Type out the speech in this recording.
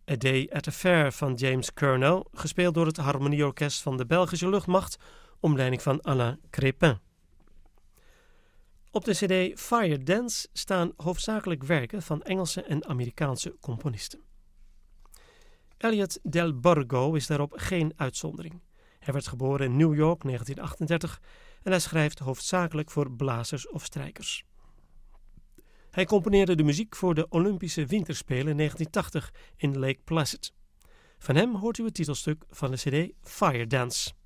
A Day at the Fair van James Curnow, gespeeld door het harmonieorkest van de Belgische luchtmacht, onder leiding van Alain Crépin. Op de cd Fire Dance staan hoofdzakelijk werken van Engelse en Amerikaanse componisten. Elliot Del Borgo is daarop geen uitzondering. Hij werd geboren in New York 1938 en hij schrijft hoofdzakelijk voor blazers of strijkers. Hij componeerde de muziek voor de Olympische Winterspelen in 1980 in Lake Placid. Van hem hoort u het titelstuk van de cd Fire Dance.